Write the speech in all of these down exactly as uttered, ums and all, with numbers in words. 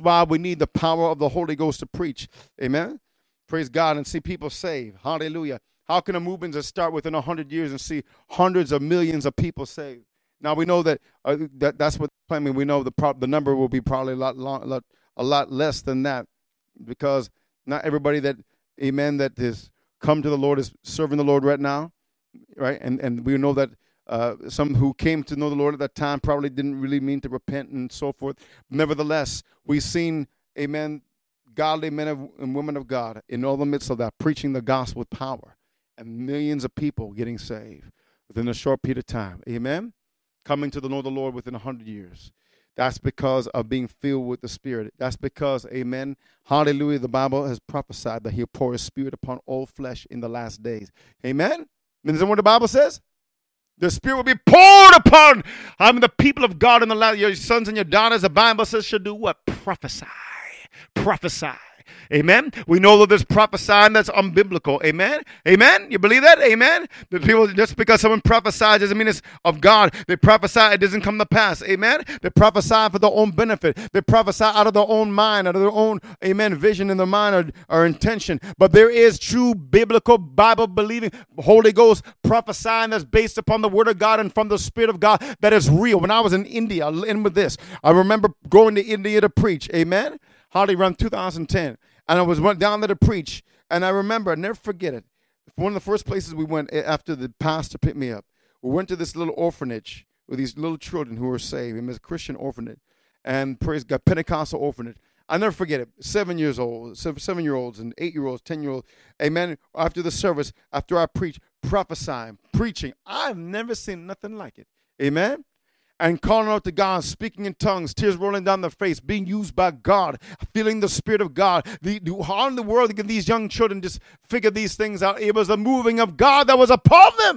why we need the power of the Holy Ghost to preach. Amen. Praise God, and see people saved. Hallelujah. How can a movement just start within one hundred years and see hundreds of millions of people saved? Now, we know that, uh, that that's what they're claiming. We know the pro- the number will be probably a lot, long, a lot a lot less than that, because not everybody that, amen, that has come to the Lord is serving the Lord right now, right? And and we know that uh, some who came to know the Lord at that time probably didn't really mean to repent and so forth. Nevertheless, we've seen, amen, godly men and women of God in all the midst of that, preaching the gospel with power, and millions of people getting saved within a short period of time. Amen? Coming to the know the Lord within one hundred years. That's because of being filled with the Spirit. That's because, amen, hallelujah, the Bible has prophesied that he'll pour his Spirit upon all flesh in the last days. Amen? Isn't that what the Bible says? The Spirit will be poured upon, I mean, the people of God in the last, your sons and your daughters, the Bible says, should do what? Prophesy. Prophesy. Amen. We know that there's prophesying that's unbiblical. Amen. Amen. You believe that? Amen. The people, just because someone prophesies doesn't mean it's of God. They prophesy, it doesn't come to pass. Amen. They prophesy for their own benefit. They prophesy out of their own mind, out of their own, amen, vision in their mind or, or intention. But there is true biblical Bible believing Holy Ghost prophesying that's based upon the Word of God and from the Spirit of God that is real. When I was in India, I'll end with this. I remember going to India to preach. Amen. Hardly around two thousand ten. And I was went down there to preach. And I remember, I never forget it. One of the first places we went after the pastor picked me up, we went to this little orphanage with these little children who were saved. It was a Christian orphanage. And praise God, Pentecostal orphanage. I'll never forget it. Seven years old, seven-year-olds and eight-year-olds, ten-year-olds. Amen. After the service, after I preach, prophesying, preaching. I've never seen nothing like it. Amen. And calling out to God, speaking in tongues, tears rolling down their face, being used by God, feeling the Spirit of God. The, the, how in the world can these young children just figure these things out? It was the moving of God that was upon them.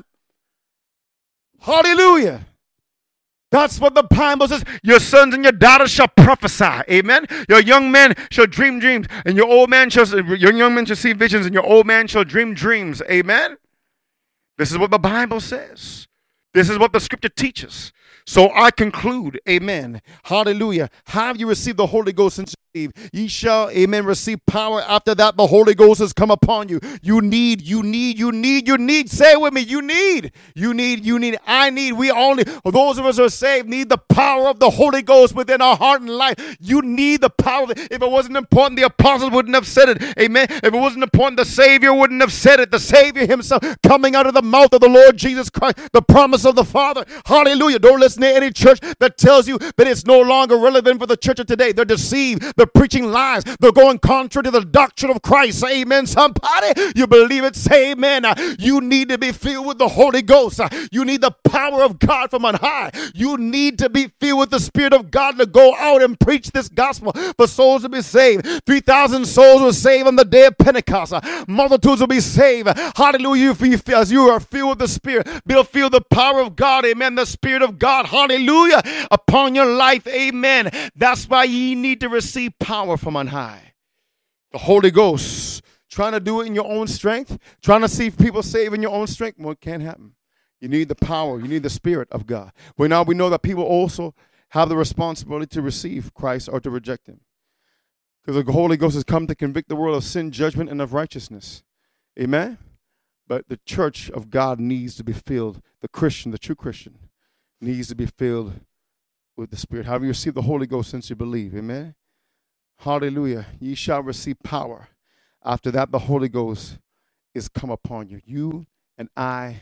Hallelujah. That's what the Bible says. Your sons and your daughters shall prophesy. Amen. Your young men shall dream dreams, and your old man shall your young men shall see visions, and your old man shall dream dreams. Amen. This is what the Bible says. This is what the Scripture teaches. So I conclude, amen, hallelujah. Have you received the Holy Ghost since you believe? Ye shall, amen, receive power. After that, the Holy Ghost has come upon you. You need, you need, you need, you need. Say it with me. You need, you need, you need. I need. We only, those of us who are saved, need the power of the Holy Ghost within our heart and life. You need the power. If it wasn't important, the apostles wouldn't have said it. Amen. If it wasn't important, the Savior wouldn't have said it. The Savior himself coming out of the mouth of the Lord Jesus Christ, the promise of the Father. Hallelujah. Don't listen to any church that tells you that it's no longer relevant for the church of today. They're deceived. They're preaching lies. They're going contrary to the doctrine of Christ. Say amen, somebody. You believe it? Say amen. You need to be filled with the Holy Ghost. You need the power of God from on high. You need to be filled with the Spirit of God to go out and preach this gospel for souls to be saved. three thousand souls were saved on the day of Pentecost. Multitudes will be saved. Hallelujah. As you are filled with the Spirit, they'll feel the power of God. Amen. The Spirit of God. Hallelujah. Upon your life. Amen. That's why ye need to receive power from on high. The Holy Ghost. Trying to do it in your own strength. Trying to see people saved in your own strength. Well, it can't happen. You need the power. You need the Spirit of God. Well, now we know that people also have the responsibility to receive Christ or to reject him. Because the Holy Ghost has come to convict the world of sin, judgment, and of righteousness. Amen. But the church of God needs to be filled. The Christian, the true Christian, needs to be filled with the Spirit. Have you received the Holy Ghost since you believe? Amen. Hallelujah. Ye shall receive power. After that, the Holy Ghost is come upon you. You and I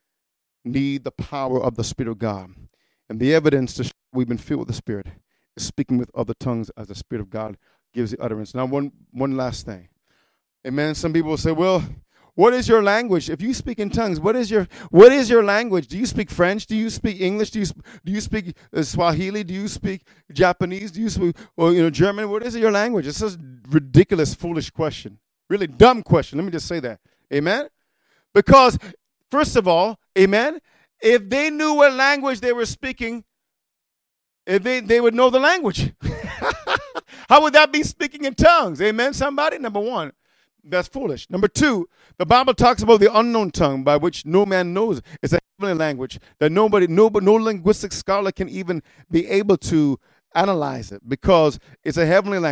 need the power of the Spirit of God. And the evidence to show we've been filled with the Spirit is speaking with other tongues as the Spirit of God gives the utterance. Now, one, one last thing. Amen. Some people will say, well, what is your language? If you speak in tongues, what is your what is your language? Do you speak French? Do you speak English? Do you do you speak uh, Swahili? Do you speak Japanese? Do you speak or you know German? What is your language? It's a ridiculous, foolish question. Really dumb question. Let me just say that. Amen. Because first of all, amen. If they knew what language they were speaking, if they they would know the language. How would that be speaking in tongues? Amen. Somebody. Number one. That's foolish. Number two, the Bible talks about the unknown tongue by which no man knows. It's a heavenly language that nobody, no, no linguistic scholar can even be able to analyze it because it's a heavenly language.